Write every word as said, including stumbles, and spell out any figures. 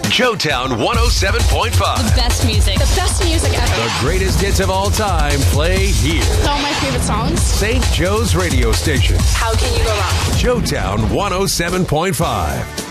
Joetown one oh seven point five. The best music. The best music ever. The greatest hits of all time play here. Some of my favorite songs. Saint Joe's radio station. How can you go wrong? Joetown one oh seven point five.